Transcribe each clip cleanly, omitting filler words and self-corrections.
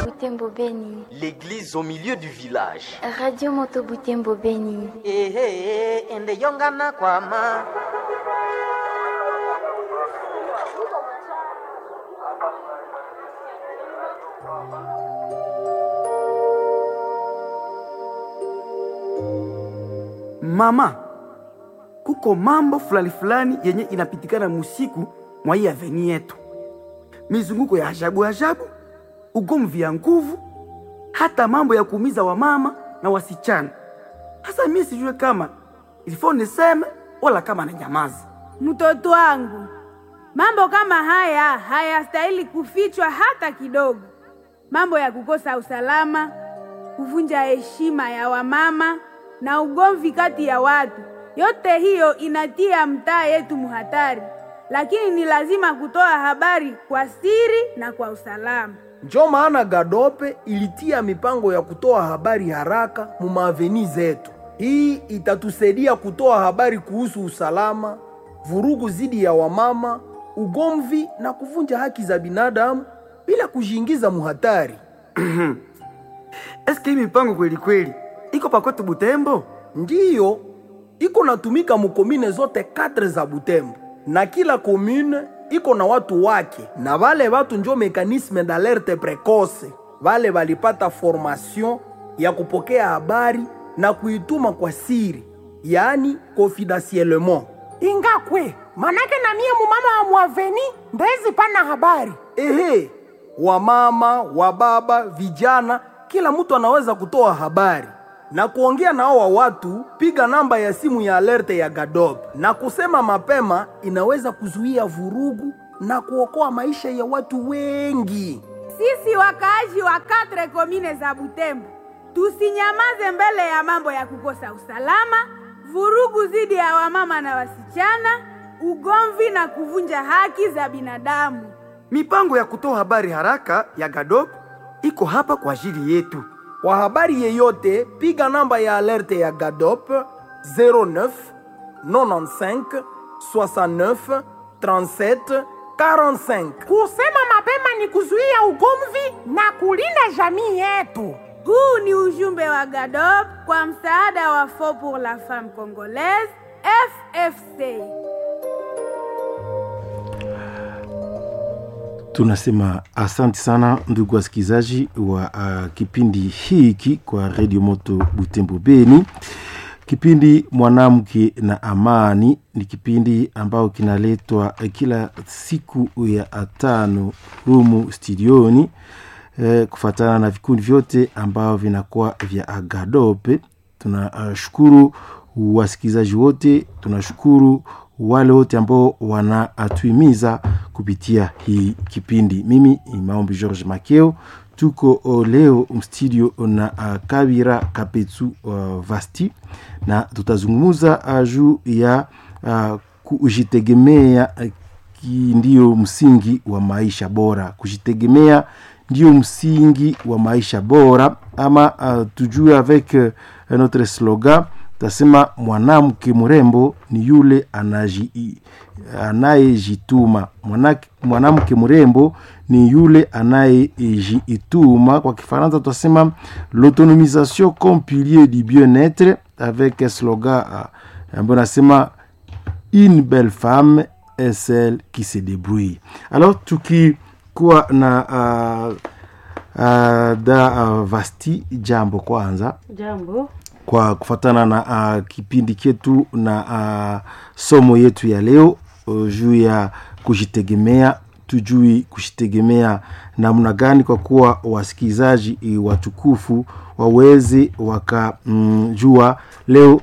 Butembo Beni. L'église au milieu du village. Radio Moto Butembo Beni. Ende yongana kwa ma. Mama, kuko mambo fulani yenye inapitikana musiku mwa hii aveni yetu. Mizunguko ya ajabu, ugomvi ya nguvu, hata mambo ya kuumiza wamama na wasichana. Hasa mimi sijue kama ilifo niseme wala kama na nyamazi. Mtoto wangu, mambo kama haya hayastahili kufichwa hata kidogo. Mambo ya kukosa usalama, kuvunja heshima ya wamama na ugomvi kati ya watu, yote hiyo inatia mtaa yetu muhatari. Lakini ni lazima kutoa habari kwa siri na kwa usalama. Ndio maana Gadope ilitia mipango ya kutoa habari haraka mu maaveni zetu. Hii itatusaidia kutoa habari kuhusu usalama, vurugu zidi ya wamama, ugomvi na kuvunja haki za binadamu bila kujiingiza muhatari. Eske hii mipango kweli iko pa kwetu Butembo? Ndiyo, iko natumika mukomine zote 4 za Butembo. Na kila komune iko na watu wake. Na wale watu njo mekanisme d'alerte precoce. Wale walipata formation ya kupokea habari na kuituma kwa siri, yaani confidentiellement. Ingakwe, manake na mie mumama wa muaveni ndezi pana habari. Wamama, wababa, vijana, kila mtu anaweza kutoa habari. Na kuongea na hawa watu, piga namba ya simu ya alerte ya Gadope. Na kusema mapema inaweza kuzuia vurugu na kuokoa maisha ya watu wengi. Sisi wakaaji wa 4 komine za Butembo, tusinyamaze mbele ya mambo ya kukosa usalama, vurugu zidi ya wamama na wasichana, ugomvi na kuvunja haki za binadamu. Mipango ya kutoa habari haraka ya Gadope iko hapa kwa ajili yetu. Kwa habari yeyote, piga namba ya alerte ya Gadope 09 95 69 37 45. Kusema mapema ni kuzuia ugomvi na kulinda jamii yetu. Huu ni ujumbe wa Gadope kwa msaada wa Fonds pour la Femme Congolaise, FFC. Tunasema asante sana ndugu wasikilizaji wa kipindi hiki kwa Radio Moto Butembo Beni. Kipindi Mwanamke na Amani ni kipindi ambao kinaletwa kila siku ya 5 humu studioni, kufuatana na vikundi vyote ambao vinakuwa vya Gadope. Tunashukuru wasikilizaji wote, tunashukuru wale wote ambao wanatuhimiza kupitia hii kipindi. Mimi ni Maombi George Makeo, tuko leo studio na Kabira Kapetsu Vasti, na tutazungumza juu ya kujitegemea, ndio msingi wa maisha bora. Kujitegemea ndio msingi wa maisha bora, ama tujue avec notre slogan tasema mwanamke mrembo ni yule anayejituma. Mwanamke mrembo ni yule anayejituma. Kwa Kifaransa tutasema l'autonomisation comme pilier du bien-être, avec un slogan ambayo nasema une belle femme est celle qui se débrouille. Alors tukikuwa na Vasti, jambo kwanza. Jambo. Kwa kufatana na kipindi chetu na somo yetu ya leo juu ya kujitegemea, tujui kujitegemea namna gani, kwa kuwa wasikilizaji watukufu waweze wakajua. Leo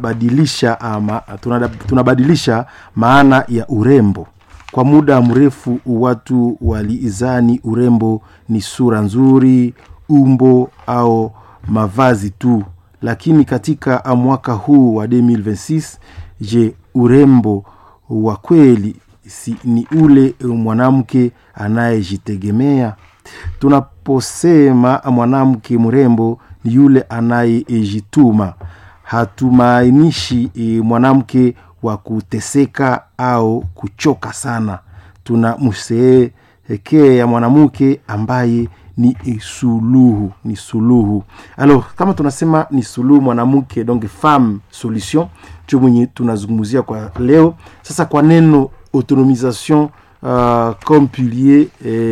tunabadilisha maana ya urembo. Kwa muda mrefu watu waliizani urembo ni sura nzuri, umbo au mavazi tu. Lakini katika mwaka huu wa 2026, je, urembo wa kweli ni ule mwanamke anayejitegemea? Tunaposema mwanamke mrembo ni yule anayejituma, hatumaanishi mwanamke wa kuteseka au kuchoka sana. Tunamsherekea mwanamke ambaye ni suluhu, ni suluhu. Alors kama tunasema ni suluhu mwanamke, donc femme solution, ndio mwenye tunazungumzia kwa leo. Sasa kwa neno autonomisation comme pilier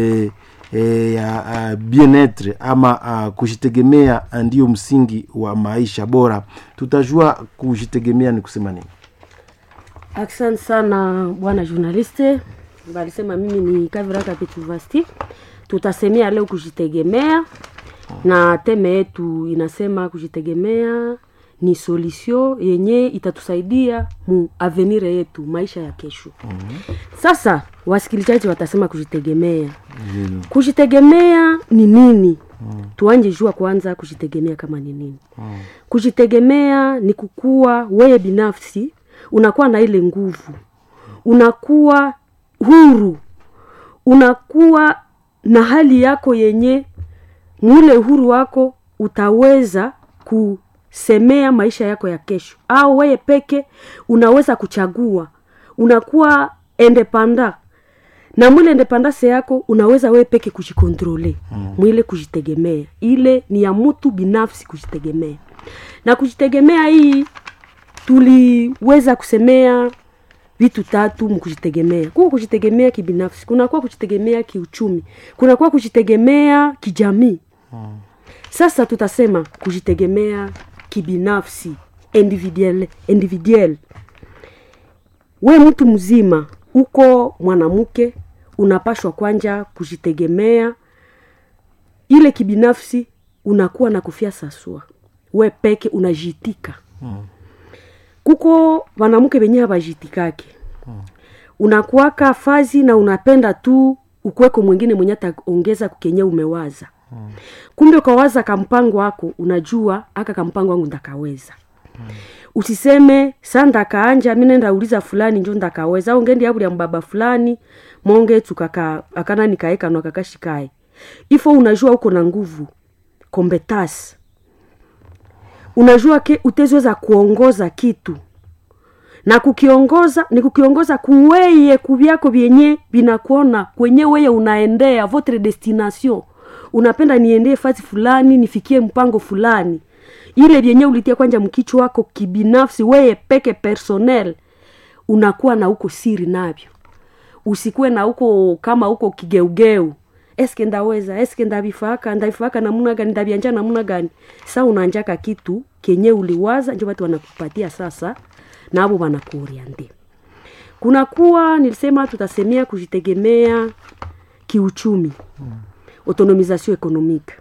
ya bien-être ama kujitegemea ndio msingi wa maisha bora, tutajua kujitegemea ni kusema nini. Asante sana bwana journaliste. Balisema mimi ni Kavira Kapituvasti. Tutasemea leo kujitegemea, na teme yetu inasema kujitegemea ni solution yenye itatusaidia mu avenir yetu, maisha ya kesho. Sasa wasikilizaji watasema kujitegemea. Kujitegemea ni nini? Tuanje jua kwanza kujitegemea kama ni nini. Kujitegemea ni kukua wewe binafsi, unakuwa na ile nguvu, unakuwa huru, unakuwa na hali yako yenye mule huru wako utaweza kusemea maisha yako ya kesho, au wewe peke unaweza kuchagua, unakuwa independent, na mule independence yako unaweza wewe peke kujikontrole. Mwile kujitegemea ile ni ya mtu binafsi kujitegemea. Na kujitegemea hii tuliweza kusemea vitu tatu mkujitegemea. Kwa kujitegemea kibinafsi, kuna kwa kujitegemea kiuchumi, kuna kwa kujitegemea kijamii. Sasa tutasema kujitegemea kibinafsi, individual. We mtu mzima, uko mwanamke, unapashwa kwanja kujitegemea. Ile kibinafsi unakuwa na kufia sasua, we peke unajitika. Kuko wanamke wenye habajitikake. Unakuwaka fazi na unapenda tu ukweko mwingine mwenye ataongeza kukenye umewaza. Kumbe ukawaza kampango wako, unajua aka kampango wangu ndakaweza. Usiseme sanda kaanja mimi nenda uliza fulani njo ndakaweza, au ngendi abuli ya mbaba fulani monge tukaka akana nikaeka no kakashikae. Ifo unajua uko na nguvu, competence. Unajua ke utezweza kuongoza kitu. Na kukiongoza ni kukiongoza kuweye kuvyako vyenye binakuona kwenye weye unaendea votre destination. Unapenda niendee fasi fulani, nifikie mpango fulani. Ile vyenye ulitia kwanja mkichwa wako kibinafsi, weye peke personnel, unakuwa na uko siri navyo. Usikue na uko kama uko kigeugeu. Eske ndaweza, eske ndabifaka namuna gani, ndabianja namuna gani. Sasa unaanjaka kitu kenye uliwaza, ndio watu wanakupatia sasa na abo wanakuoriente. Kuna kuwa nilisema tutasemea kujitegemea kiuchumi. Autonomisation économique.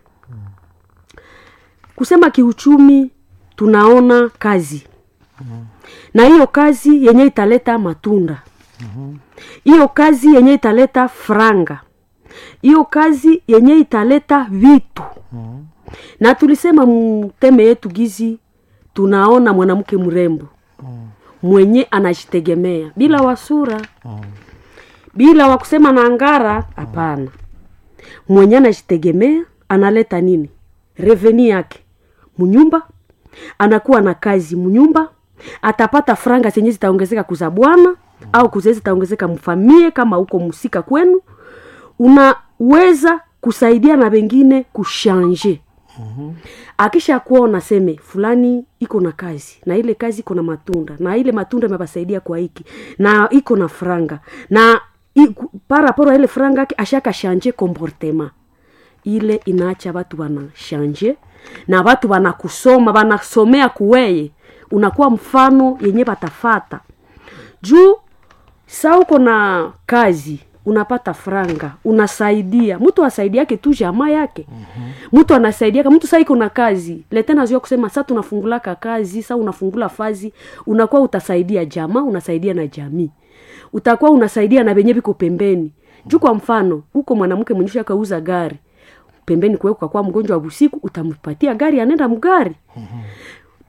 Kusema kiuchumi tunaona kazi. Na hiyo kazi yenye italeta matunda. Hiyo kazi yenye italeta franga. Hiyo kazi yenye italeta vitu. Na tulisema mteme yetu gizi tunaona mwanamke mrembo. Mwenye anajitegemea bila wasura. Bila wakusema na angara, hapana. Mwenye anajitegemea analeta nini? Reveni yake munyumba, anakuwa na kazi munyumba, atapata franga zenye zitaongezeka kuzabwana au kuzezi zitaongezeka mfamie kama uko musika kwenu. Unaweza kusaidia na wengine kushanje. Akisha kuona seme fulani iko na kazi, na ile kazi iko na matunda, na ile matunda yamebasaidia kwa hiki, na iko na franga, na para poro ile franga yake ashaka shanje comportement. Ile inaacha watu wana shanje, na watu wana kusoma, wanasomea kuweye. Unakuwa mfano yenye batafata. Juu sa uko na kazi, unapata franga, unasaidia. Mtu asaidia yake tu jamaa yake. Mtu anasaidia, mtu sasa iko na kazi. Letena zio kusema sasa tunafungulaka kazi, sasa unafungula fazi, unakuwa utasaidia jamaa, unasaidia na jamii. Utakuwa unasaidia na benye biko pembeni. Juu kwa mfano, uko mwanamke mwenye kauza gari. Pembeni kwa mgonjwa wa usiku, utampatia gari anenda mgari.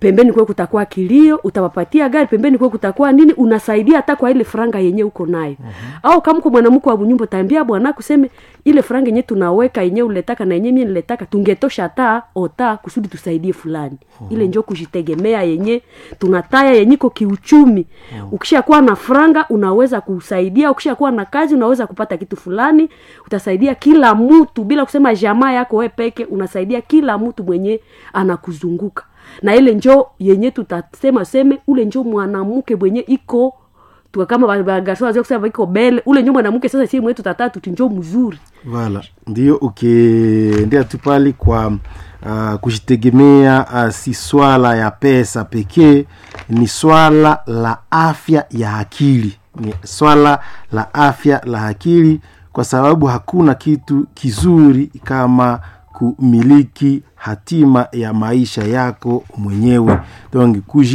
pembeni kwa kutakuwa kilio, utawapatia gari, pembeni kwa kutakuwa nini, unasaidia hata kwa ile franga yenye uko nayo. Au kama kwa mwanamke wa bunyumba taambia bwana kuseme ile franga yenye tunaweka yenye uletaka na yenye mimi niletaka tungetosha hata ota kusudi tusaidie fulani. Ile njoo kujitegemea yenye tunataya yenye iko kiuchumi. Ukishakuwa na franga unaweza kusaidia, ukishakuwa na kazi unaweza kupata kitu fulani, utasaidia kila mtu bila kusema jamaa yako wewe peke, unasaidia kila mtu mwenye anakuzunguka. Na ile njoo yenye tutasema ule njoo mwanamke mwenye iko tu kama bagasho wazee kusema iko bele, ule njoo mwanamke sasa si mwetu tatatu njoo mzuri. Voilà. Ndio ndio tupali kwa kujitegemea si swala ya pesa pekee, ni swala la afya ya akili. Ni swala la afya la akili, kwa sababu hakuna kitu kizuri kama kumiliki hatima ya maisha yako mwenyewe. Donc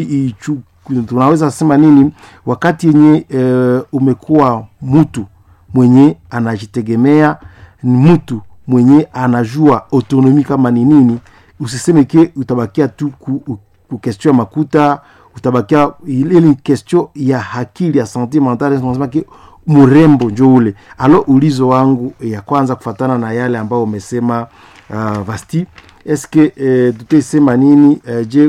tunaweza sema nini wakati yenye umekuwa mtu mwenye anajitegemea, ni mtu mwenye anajua autonomy kama ni nini. Usiseme ke utabakia tu ku question makuta, utabakia ile question ya akili ya santé mentale. Tunasema ke murembo njo ule. Alo ulizo wangu ya kwanza kufatana na yale ambao umesema Vasti, eske tutesema nini je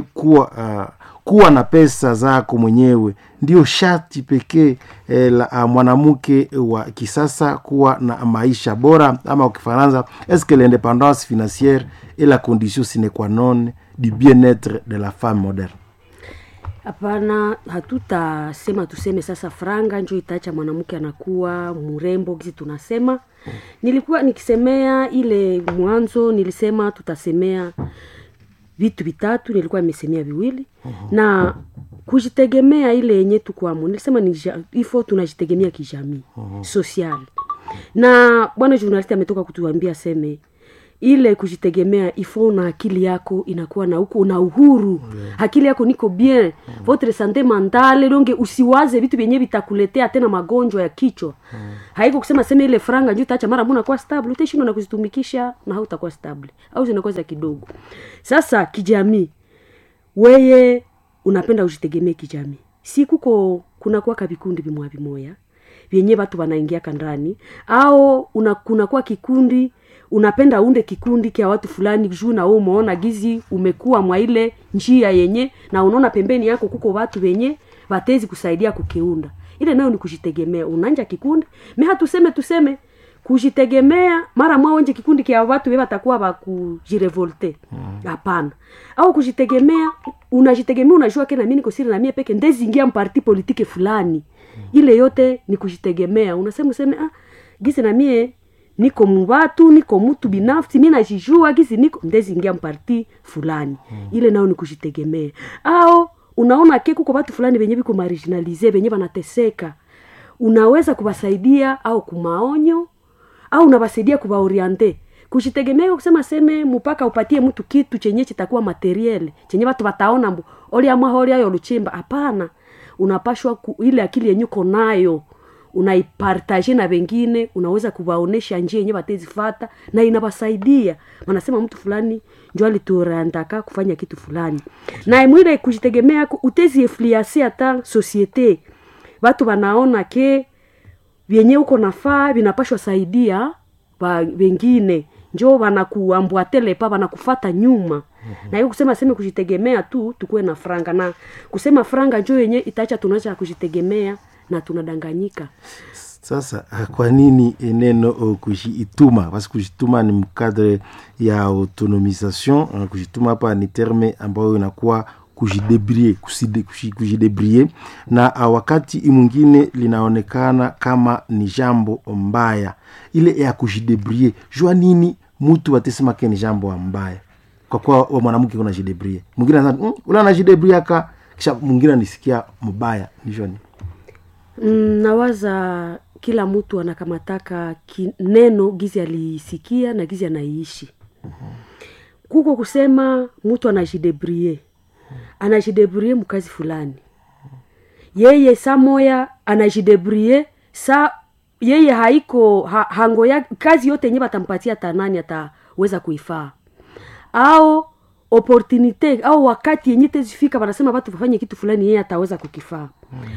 kuwa na pesa zako mwenyewe ndio shati pekee la mwanamke wa kisasa kuwa na maisha bora, ama ukifaransa eske l'indépendance financière est la condition sine qua non du bien-être de la femme moderne? Hapana, tuseme sasa franga njoo itaacha mwanamke anakuwa mrembo gizi tunasema. Nilikuwa nikisemea ile mwanzo, nilisema tutasemea vitu vitatu, nilikuwa nimesemea viwili. Na kujitegemea ile yenye tukwamo, nilisema ifo tunajitegemea kijamii, social. Na bwana journalist ametoka kutuambia seme ile kujitegemea ifo na akili yako inakuwa na huko na uhuru. Akili yako niko bien, votre santé mentale, donc usiwaze vitu vyenye vitakuletea tena magonjwa ya kichwa. Haiko kusema sema ile franga njoo taacha mara mbona kwa stable, utashinda na kuzitumikisha na hautakuwa stable au zinakuwa za kidogo. Sasa kijamii, wewe unapenda ujitegemee kijamii. Si kuna kwa vikundi vimoja vyenye watu wanaingia kandani, au kuna kwa kikundi unapenda unde kikundi kia watu fulani juu na wewe umeona gizi umekuwa mwa ile njia yenye na unaona pembeni yako kuko watu wenye watezi kusaidia kukiunda. Ile nayo ni kujitegemea. Unaanja kikundi, tuseme kujitegemea mara mwa nje kikundi kia watu wewe watakuwa ba kujirevolte. Hapana. Au kujitegemea, unajitegemea unajua kena mimi niko siri na mimi peke ndezi ingia mparti politike fulani. Ile yote ni kujitegemea. Unasema gizi na mimi niko mwatu, niko mtu binafsi, mimi najijua gizi niko ndezi ingia mparti fulani. Ile nao ni kujitegemea. Au unaona keko kwa watu fulani wenye biko marginalize, wenye wanateseka, unaweza kuwasaidia au kumaonyo au unawasaidia kuwaoriente. Kujitegemea kusema mpaka upatie mtu kitu chenye kitakuwa materiel, chenye watu wataona mbu oli amahori ayo luchimba. Hapana, unapashwa ile akili yenye uko nayo unaipartage na wengine, unaweza kuwaonesha njia yenye watezifata na inawasaidia. Wanasema mtu fulani njoo alituorandaka kufanya kitu fulani. Na mwile kujitegemea utezi influencer hata societe. Watu wanaona ke vyenye uko nafaa vinapashwa saidia wengine. Njoo wanakuambuatele pa wanakufuata nyuma. Na hiyo kusema kujitegemea tu tukue na franga, na kusema franga njoo yenye itaacha tunaacha kujitegemea na tunadanganyika. Sasa kwa nini neno kujituma? Parce que kujituma ni mkadre ya autonomisation. Kujituma hapa ni terme ambayo inakuwa kujidebrier, na wakati mwingine linaonekana kama ni jambo mbaya. Ile ya kujidebrier, jua nini mtu watasema ke ni jambo mbaya? Kwa kuwa mwanamke unajidebrier, mwingine anasema ula anajidebrier kisha mwingine anisikia mbaya. Ni joni nawaza kila mtu anakamataka neno gizi alisikia na gizi anaishi. Kuko kusema mtu anajidebrier mkazi fulani, yeye samoya anajidebrier yeye haiko hango ya kazi yote yenye batampatia tanani ataweza kuifaa. Au opportunity au wakati yenye tezifika wanasema watu wafanye kitu fulani yeye ataweza kukifaa.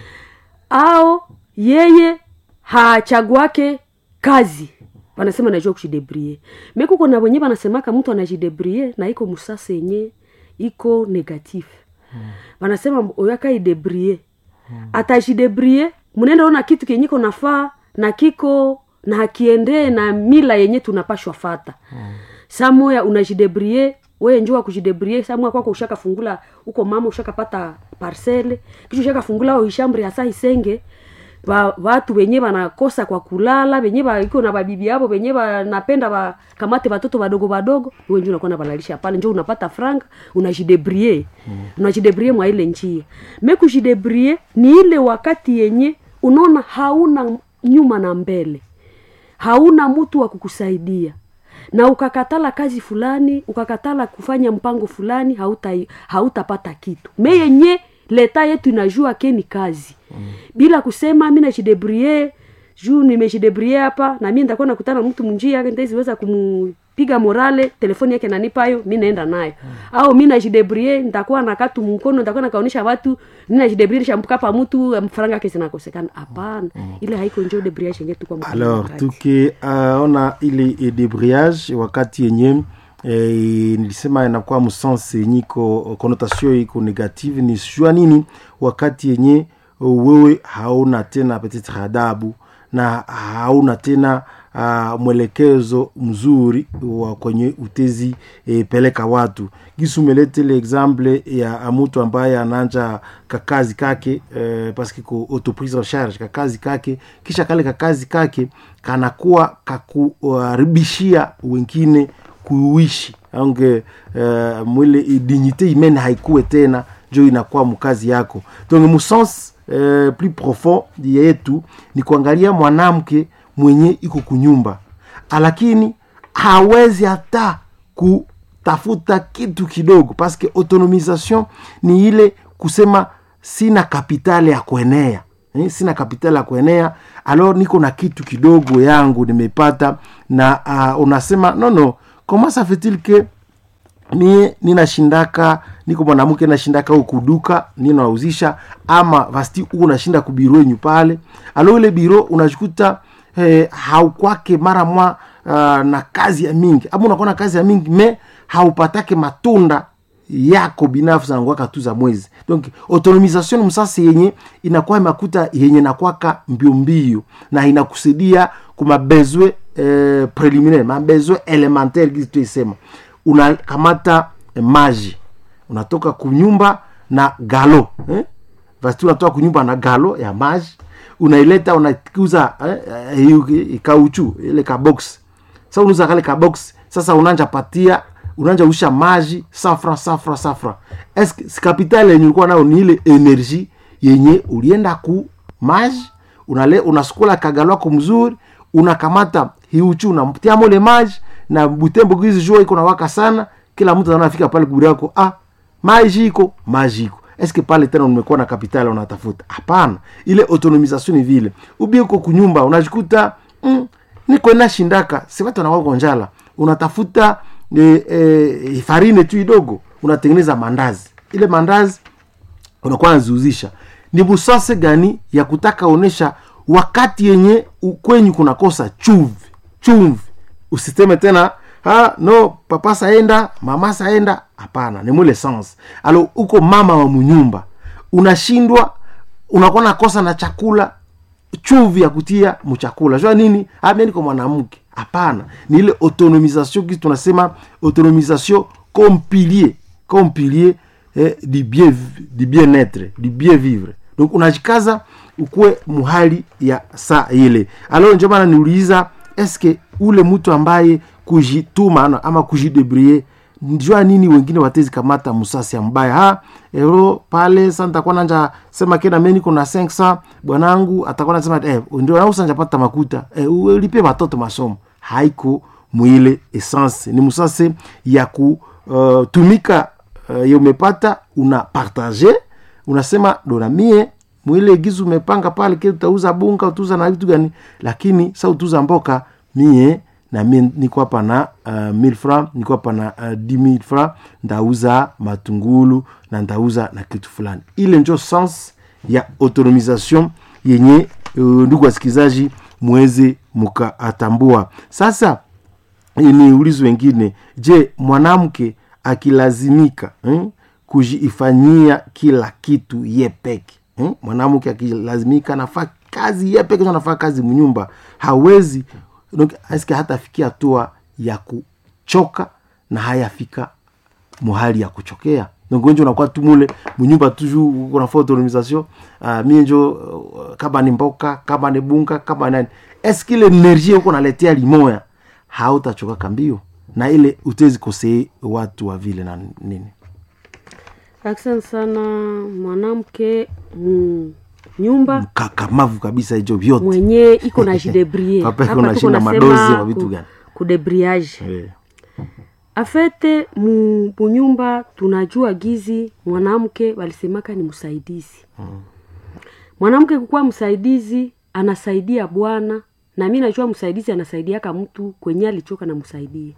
Au yeye hachaguake kazi wanasema najua kujidebrie. Meko kuna wenyewe wanasemaka mtu anajidebrie na iko musase yenye iko negatif. Wanasema oyaka idebrie. Atajidebrie mnenda ona kitu kenye kiko nafaa na kiko na hakiende na mila yenye tunapashwa fata. Samoya unajidebrie, wewe njoo kujidebrie, samoya kwako ushaka fungula uko mama ushaka pata parcelle, kisha ushaka fungula au ishambri hasa isenge. Watu wenye wanakosa kwa kulala, wenye iko na babibi yao, wenye wanapenda kamate watoto wadogo wadogo, wewe njoo unakuwa balalisha pale, njoo unapata franga, unajidebrie. Unajidebrie mwa ile njia. Kujidebrie ni ile wakati yenye unaona hauna nyuma na mbele. Hauna mtu wa kukusaidia. Na ukakatala kazi fulani, ukakatala kufanya mpango fulani, hautapata kitu. Yenye leta yetu inajua keni kazi. Bila kusema mimi najidebrie, juu nimejidebrie hapa na mimi nitakuwa nakutana mtu mnjia yake nitaweza kumpiga morale, telefoni yake nanipa hiyo, mimi naenda nayo. Au mimi najidebrie, nitakuwa nakatu mkono, nitakuwa nakaonesha watu, mimi najidebrie shampuka pa mtu mfaranga yake zinakosekana. Hapana. Ile haiko njoo debriage yenyewe tu kwa mtu. Alors, ona ile debriage wakati yenyewe nilisema inakuwa msense niko connotation iko negative ni shua nini wakati yenye wewe hauna tena peut-être adabu na hauna tena mwelekezo mzuri wa kwenye utezi peleka watu. Gisu melete le exemple ya mtu ambaye anaanza kakazi kake parce que ko autoprise en charge kakazi kake kisha kale kakazi kake kanakuwa kakuharibishia wengine kuishi ange mwile dignité humaine haikuwe tena jo inakuwa mkazi yako. Donc mu sens plus profond yetu ni kuangalia mwanamke mwenye iko kunyumba lakini hawezi hata kutafuta kitu kidogo parce que autonomisation ni ile kusema sina kapitali ya kuenea. Sina kapitali ya kuenea, alors niko na kitu kidogo yangu nimepata na unasema no comment ça fait-il que ninashindaka niko mwanamke nashindaka ukuduka ninauzisha ama vasti unashinda kubiro yenyu pale, alors ile biro unajikuta haukwake mara mwa na kazi ya mingi ama unakuwa na kazi ya mingi me haupatake matunda yako binafsi na ngwaka tu za mwezi. Donc autonomisation msasa yenye inakuwa makuta yenye nakwaka mbio na inakusaidia kuma besoin préliminaire, ma besoin élémentaire kitu isema. Unakamata maji. Unatoka kunyumba na galo, Basi unatoka kunyumba na galo ya maji, unaileta unakuza kauchu ile ka box. Sasa unuza kale ka box, sasa unanja patia, unanja usha maji safra. Est-ce capital yenye ulikuwa nao ni ile energy yenye ulienda ku maji, unasukula kagalo kwa mzuri, unakamata hiuchu unampatia mole maji na Butembo gizi jua iko na waka sana, kila mtu anafika pale kuburi yako, maji iko. Est-ce que pale tena umekuwa na capital unatafuta? Hapana. Ile autonomisation ni vile. Ubie uko kunyumba unajikuta niko na shindaka, si watu wanakuwa njala. Unatafuta farine tu kidogo, unatengeneza mandazi. Ile mandazi unakuwa unaziuzisha. Ni busase gani ya kutaka onesha wakati yenye ukwenyu kuna kosa chumvi. Usiteme tena no papa saenda, mama saenda, hapana, ni mule sens. Alors uko mama wa munyumba, unashindwa, unakuwa na kosa na chakula, chumvi ya kutia mchakula. Jua nini? Mimi niko mwanamke. Hapana, ni ile autonomisation kitu tunasema autonomisation comme pilier du bien-être, du bien vivre. Donc unajikaza ukue muhali ya saa ile. Alors ndio maana niuliza, eske ule mtu ambaye kujituma ama kujidebrier njua nini wengine watezi kamata musasi ya mbaya euro pale santa kwa nanja sema kena mimi niko na 500 bwanangu atakuwa anasema ndio na usanja pata makuta ulipe watoto masomo. Haiko mwile essence, ni musasi ya kutumika umepata una partager, unasema dona mie mwile gizu umepanga pale kile utauza bunga utauza na vitu gani, lakini sasa utuza mboka mie na mimi niko hapa na 1000 francs, niko hapa na 10000 francs, ndauza matungulu na ndauza na kitu fulani. Ile ndio sens ya autonomisation yenye ndugu wasikizaji muweze mkaatambua. Sasa ni ulizo wengine, je, mwanamke akilazimika kujiifanyia kila kitu yepeke, mwanamke akilazimika nafaa kazi yepeke, anafaa kazi mnyumba, hawezi donc aska hata fikia hatua ya kuchoka na hayafika muhali ya kuchokea. Donc wenjo unakuwa tumule mnyumba toujours kuna autonomisation, mimi njo kama ni mboka, kama ni bunga, kama nani, eske ile energie uko naletea limoya hautachoka kambio, na ile utezi kosei watu wa vile na nini. Asante sana. Mwanamke nyumba kakamavu kabisa hiyo vyote mwenye iko na jidebrier hapa kuna shinda madozi wa vitu gani kudebriage. Afete nyumba tunajua gizi mwanamke walisemaka ni msaidizi. Mwanamke kukuwa msaidizi anasaidia bwana, na mimi najua msaidizi anasaidia kama mtu kwenye alichoka na msaidie.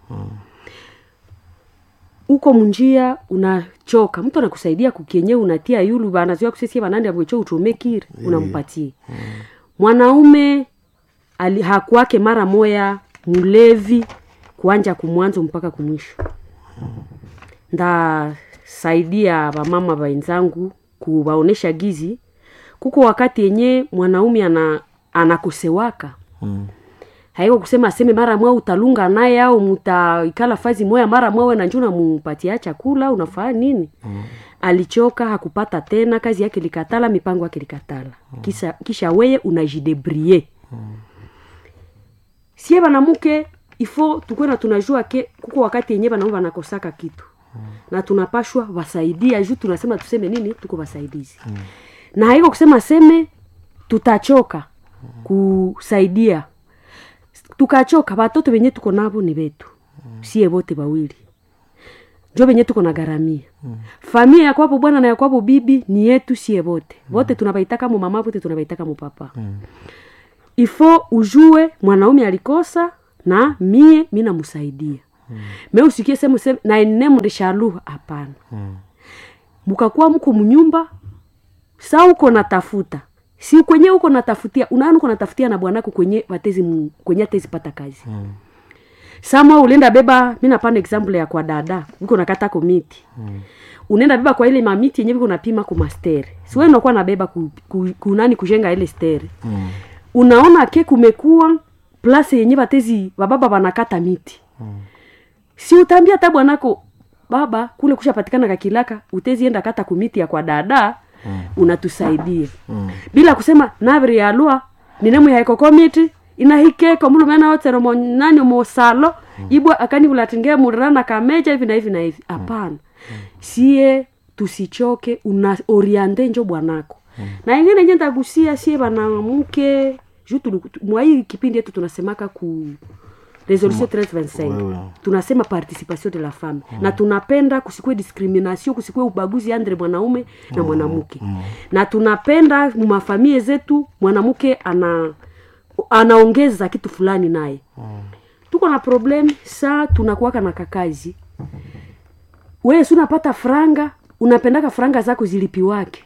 Uko munjia unachoka, mtu anakusaidia kukienye unatia yulu banazoea kusesia banandi amwecho utomekiri unampatie. Mwanaume hakuwake mara moya mlevi kuanja kumwanzo mpaka kumwisho. Nda saidia ba mama wenzangu kuwaonesha gizi kuko wakati yenye mwanaume anakosewaka. Haiko kusema aseme mara mwa utalunga naye au mutaikala fazi moya mara mwa na njuna mumpatia chakula unafaa nini. Alichoka, hakupata tena, kazi yake likatala, mipango yake likatala. Kisha wewe unajidebrier. Sie banamuke ifo tukwena tunajua ke kuko wakati yenye banaomba nakosaka kitu. Na tunapashwa wasaidia juu tunasema tuseme nini tuko wasaidizi. Na haiko kusema aseme tutachoka kusaidia. Tukachoka watoto wenye tuko nabo ni betu. Sie wote bawili. Njo wenye tuko na garamia. Familia ya kwapo bwana na ya kwapo bibi ni yetu sie wote. Wote tunabaitaka mu mama, wote tunabaitaka mu papa. Ifo ujue mwanaume alikosa na mimi namsaidia. Mimi usikie sema na enemu de shalu hapana. Mukakuwa mko mnyumba saa uko natafuta. Si kwenye uko natafutia, unaona uko natafutia na bwanako kwenye watezi kwenye atezi pata kazi. Sama ulenda beba, mimi napana example ya kwa dada, uko nakata komiti. Unaenda beba kwa ile mamiti yenyewe uko napima ku master. Si wewe unakuwa na beba kunani kujenga ile stair. Unaona ke kumekuwa place yenyewe watezi baba banakata miti. Si utambia hata bwanako baba kule kushapatikana kakilaka utezi enda kata komiti ya kwa dada. Unatusaidia bila kusema nabri ya lua ninemu ya eko komiti inahike kwa mulu mena wote nani mosalo ibwa akani bulatinge murana kameja hivi na hivi na hivi. Hapana. Sie tusichoke, una oriente njo bwanako. Na ingine njenda gusia sie banamuke jutu mwai kipindi yetu tunasemaka ku Resolution 1325. Tunasema participation de la femme. Na tunapenda kusikwe discrimination, kusikwe ubaguzi entre mwanaume na mwanamke. Na tunapenda mumafamilie zetu mwanamke anaongeza kitu fulani naye. Tuko na problem saa tunakuwaka na kakazi. Wewe si unapata franga, unapendaka franga zako zilipiwake.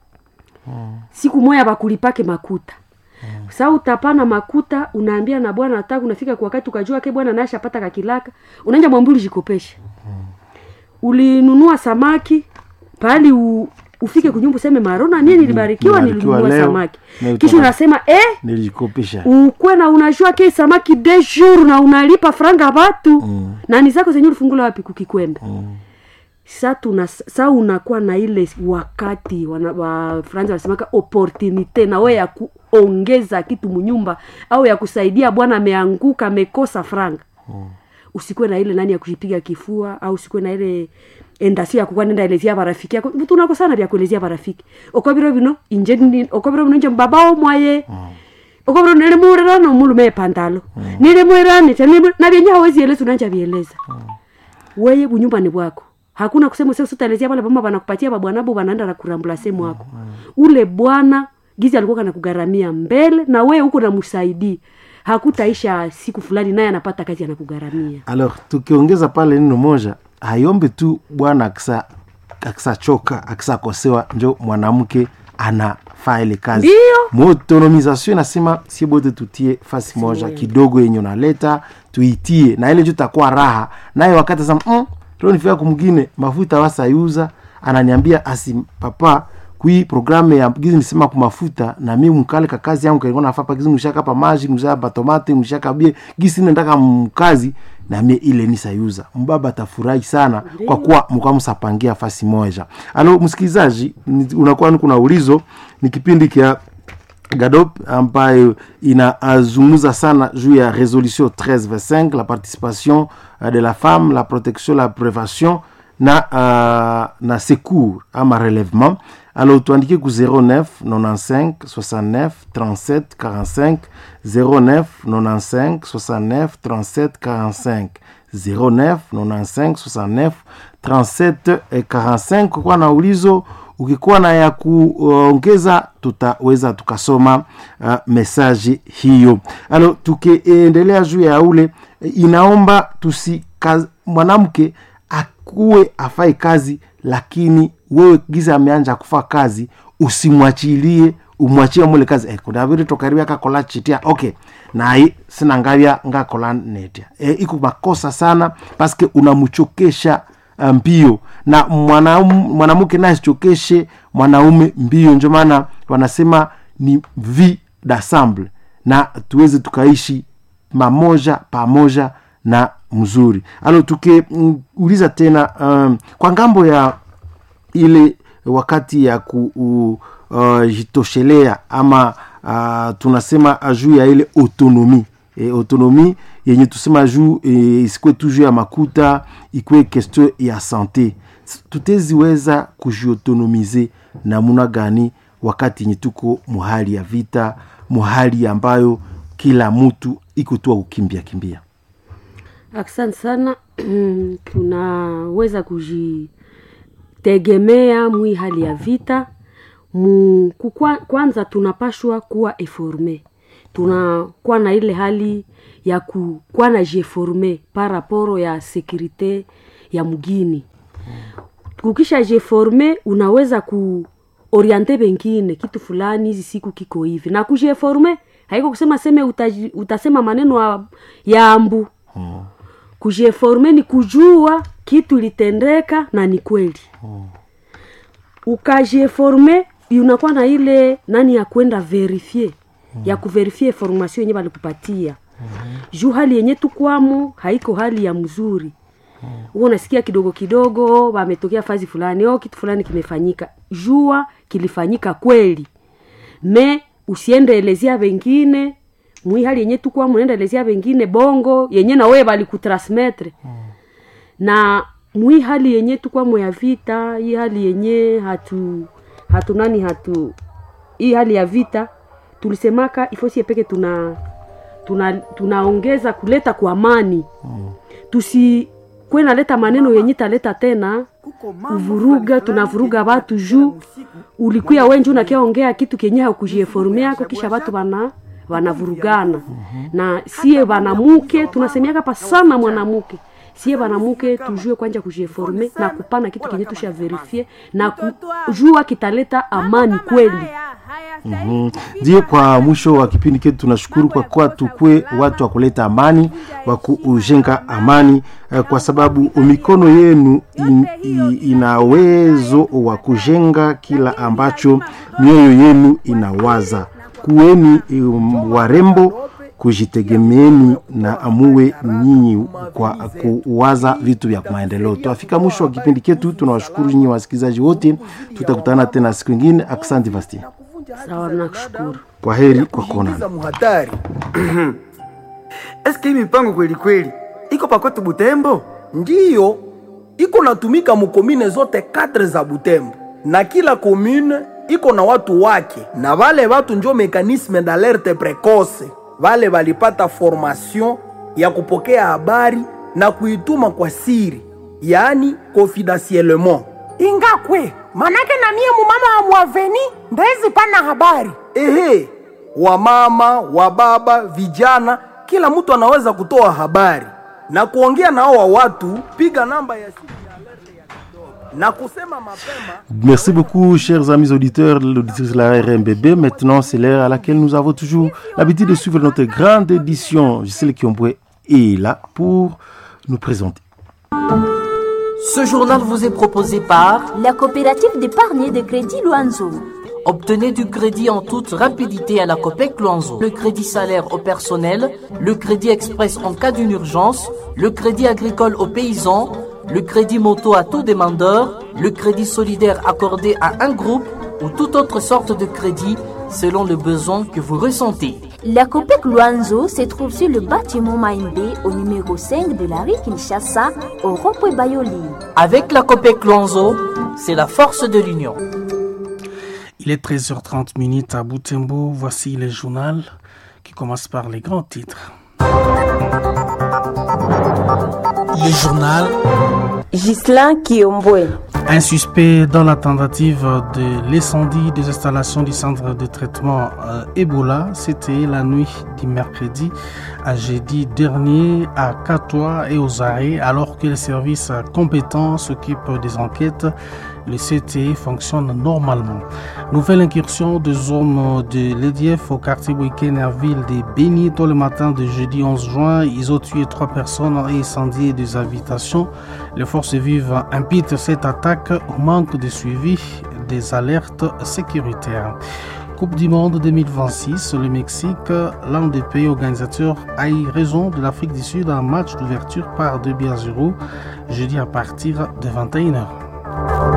Siku moja bakulipake makuta. Sasa utapana makuta, unaambia na bwana nataka unafika kwa wakati ukajua ke bwana naye ashapata kakilaka, unaanza mwambuli jikopesha. Ulinunua samaki, pali ufike kunyumba useme marona nini nilibarikiwa nilinunua samaki. Kisha unasema nilijikopesha. Ukwena unajua ke samaki de jour na unalipa franga watu. Na ni zako zenyewe ulifungula wapi kukikwenda. Sasa unakuwa na ile wakati wa Franza wanasemaka opportunity na wewe ya kuongeza kitu mnyumba au ya kusaidia bwana ameanguka amekosa franga. Usikwe na ile nani ya kujipiga kifua au usikwe na ile endasio ya kukuwa nenda elezea marafiki yako. Mtu unakosana vya kuelezea marafiki. Okobiro bino injeni okobiro bino nje babao mwaye. Okobiro nile murera no mulume pantalo. Nile mwerani na vyenye hawezi eleza unanja vieleza. Wewe bunyumba ni bwako. Hakuna kusema sasa utaelezea wale mama wanakupatia babwanabo wanaenda na kurambula sehemu yako. Ule bwana gizi alikuwa anakugaramia mbele na wewe uko namsaidii. hakutaisha siku fulani naye anapata kazi anakugharamia. Alors tukiongeza pale neno moja, hayombe tu bwana akisachoka akisakosewa njo mwanamke anafaa ile kazi. Autonomisation inasema si bote tutie fasi moja kidogo yenye unaleta tuitie na ile njo takuwa raha. Naye wakati sasa leo nifika kumgine mafuta wasayuza ananiambia asi papa kui programme ya gizi nisema kwa mafuta na mimi mkale ka kazi yangu nilikuwa nafaa pa gizi mshaka pa maji mshaka tomate mshaka bie gizi nataka mkazi na mimi ile nisayuza. Mbaba atafurahi sana kwa kuwa mkamsapangia fasi moja. Alo msikizaji, unakuwa kuna ulizo ni kipindi kia Gadop ambayo inazungumza sana juu ya résolution 1325 la participation de la femme, la protection, la prévention na secours ama relèvement. Alors tuandike ku 09 95 69 37 45 09 95 69 37 45 09 95 69 37 45. Kwa na ulizo ukikuwa na ya kuongeza tutaweza tukasoma message hiyo. Alors tukiendelea juu ya ule inaomba mwanamke akuwe afai kazi, lakini wewe giza ameanja kufa kazi usimwachilie, umwachie mule kazi kuna vile tokaribia kakola chitia na hii sina ngavya ngakola netia iko makosa sana paske unamchokesha mbio na mwanamke naye sichokeshe mwanaume mbio. Ndio maana wanasema ni vie d'ensemble na tuweze tukaishi pamoja na mzuri. Alors uliza tena kwa ngambo ya ile wakati ya jitoshelea ama tunasema juu ya ile autonomie autonomie yenye tusema juu isikwe toujours ya makuta, ikwe question ya santé. Tuteziweza kujiautonomize namna gani wakati yenye tuko muhali ya vita, muhali ambayo kila mtu iko tu kukimbia. Asante sana. Tunaweza kujitegemea mwi hali ya vita. Kwanza tunapashwa kuwa informe. Tunakuwa na ile hali ya kuwa na jeforme par rapport ya sécurité ya mugini. Ukisha jeforme unaweza kuoriente bengine kitu fulani hizi siku kiko hivi. Na kujeforme haiko kusema utasema maneno ya ambu. Kujeforme ni kujua kitu litendeka na ni kweli. Ukajeforme unakuwa na ile nani ya kwenda verifier, ya kuverifie information yenye balikupatia. Juu hali yenye tukwamo haiko hali ya mzuri. Unasikia kidogo wametokea fazi fulani, kitu fulani kimefanyika. Jua kilifanyika kweli. Usiende elezea wengine, mwi hali yenye tukwamo unaenda elezea wengine bongo yenye na wewe balikutransmettre. Na mwi hali yenye tukwamo ya vita, hii hali yenye hii hali ya vita tulisemaka ifosi peke tunaongeza kuleta kwa amani. Tusikwenda leta maneno yenye taleta tena kuvuruga, tunavuruga watu juu ulikuwa wengi unakiongea kitu kenye hakujiformea yako kisha watu wanavurugana. Na sie banamuke tunasemiaka pa sana mwanamke. Sie banamuke tujue kwanja kujiforme na kupana kitu kenye tusha verifie na kujua kitaleta amani kweli. Ndio kwa mwisho wa kipindi chetu tunashukuru kwa kuwa tukue watu wa kuleta amani, wa kujenga amani, kwa sababu mikono yenu ina uwezo wa kujenga kila ambacho mioyo yenu inawaza. Kuweni warembo, kujitegemeeni na amuwe nyinyi kwa kuwaza vitu vya maendeleo. Tuafika mwisho wa kipindi chetu, tunawashukuru nyinyi wasikilizaji wote. Tutakutana tena siku nyingine. Asante Basti. Sawa, nakushukuru. Kwa heri kwa kuonana. Muhatari. Eske hii mipango kweli iko pa kwetu Butembo? Ndiyo, iko natumika mukomine zote 4 za Butembo. Na kila komune iko na watu wake. Na wale watu njo mekanisme d'alerte precoce. Wale walipata formation ya kupokea habari na kuituma kwa siri, yaani confidentiellement. Ingakwe, manake na mie mumama wa muaveni ndezi pana habari. wamama, wababa, vijana, kila mtu anaweza kutoa habari na kuongea na hao watu. Piga namba ya simu ya alerte ya kidogo na kusema mapema. Merci beaucoup, chers amis auditeurs, l'auditrice de la RMBB. Maintenant, c'est l'heure à laquelle nous avons toujours l'habitude de suivre notre grande édition. Gisèle Kiomboué est là pour nous présenter. Ce journal vous est proposé par la coopérative d'épargne et de crédit Luanzo. Obtenez du crédit en toute rapidité à la Copec Luanzo. Le crédit salaire au personnel, le crédit express en cas d'une urgence, le crédit agricole aux paysans, le crédit moto à tout demandeur, le crédit solidaire accordé à un groupe ou toute autre sorte de crédit selon le besoin que vous ressentez. La Copec Luanzo se trouve sur le bâtiment Maïmbé au numéro 5 de la rue Kinshasa au rond-point Bayoli. Avec la Copec Luanzo, c'est la force de l'union. Il est 13h30 à Butembo. Voici le journal qui commence par les grands titres. Le journal. Ghislain Kiomboué. Un suspect dans la tentative de l'incendie des installations du centre de traitement Ebola. C'était la nuit du mercredi à jeudi dernier à Katoa et aux arrêts, alors que les services compétents s'occupent des enquêtes. Le CTE fonctionne normalement. Nouvelle incursion des hommes de l'EDF au quartier week-end à ville de Béni. Dans le matin de jeudi 11 juin, ils ont tué 3 personnes et incendié des habitations. Les forces vives imputent cette attaque au manque de suivi des alertes sécuritaires. Coupe du Monde 2026, le Mexique, l'un des pays organisateurs, a eu raison de l'Afrique du Sud en match d'ouverture par 2-0 jeudi à partir de 21h.